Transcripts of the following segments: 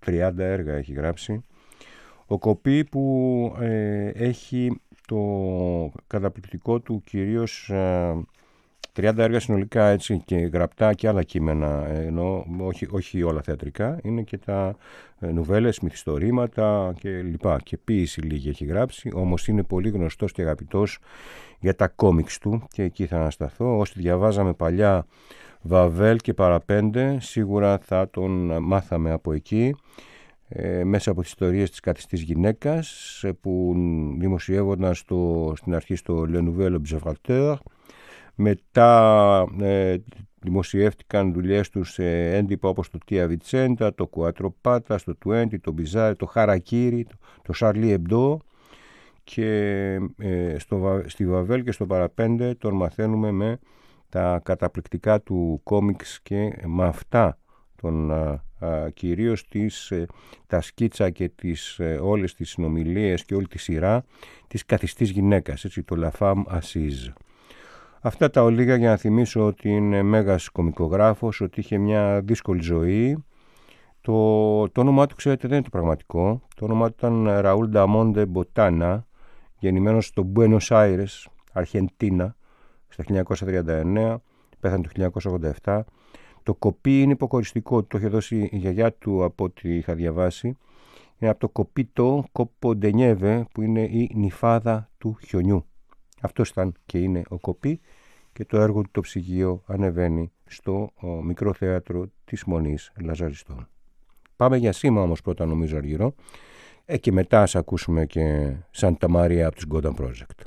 30 έργα έχει γράψει. Ο Κοπή που έχει το καταπληκτικό του κυρίως 30 έργα συνολικά, έτσι, και γραπτά και άλλα κείμενα, ενώ όχι όλα θεατρικά, είναι και τα νουβέλες, μυθιστορήματα και λοιπά, και ποίηση λίγη έχει γράψει, όμως είναι πολύ γνωστός και αγαπητός για τα κόμιξ του και εκεί θα ανασταθώ. Όσοι διαβάζαμε παλιά Βαβέλ και Παραπέντε σίγουρα θα τον μάθαμε από εκεί, μέσα από τις ιστορίες της καθιστής γυναίκας που δημοσιεύονταν στην αρχή στο Le Nouvel Observateur. Μετά δημοσιεύτηκαν δουλειές τους σε έντυπα όπως το Tia Vicenta, το Quattro Patas, το Twenty, το Bizarre, το Harakiri, το Charlie Hebdo, και στη Βαβέλ και στο Παραπέντε τον μαθαίνουμε με τα καταπληκτικά του κόμιξ και με αυτά κυρίως τα σκίτσα και όλες τις συνομιλίες και όλη τη σειρά της καθιστής γυναίκας, έτσι, το La Femme Assise. Αυτά τα ολίγα για να θυμίσω ότι είναι μέγας κομικογράφος, ότι είχε μια δύσκολη ζωή. Το όνομά του, ξέρετε, δεν είναι το πραγματικό. Το όνομά του ήταν Ραούλ Νταμόντε Μποτάνα, γεννημένος στο Buenos Aires, Αρχεντίνα, στα 1939, πέθανε το 1987. Το Κοπί είναι υποκοριστικό, το είχε δώσει η γιαγιά του από ό,τι είχα διαβάσει. Είναι από το Κοπίτο Κοποντενιέβε, που είναι η νυφάδα του χιονιού. Αυτός ήταν και είναι ο Κοπί, και το έργο του, το ψυγείο, ανεβαίνει στο μικρό θέατρο της Μονής Λαζαριστών. Πάμε για σήμα όμως πρώτα, νομίζω, αργυρό, και μετά ας ακούσουμε και Σάντα Μαρία από τους Gotham Project.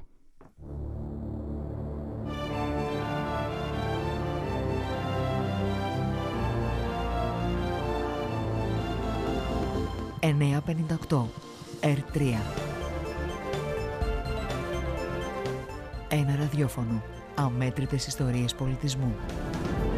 «958 R3». Ένα ραδιόφωνο. Αμέτρητες ιστορίες πολιτισμού.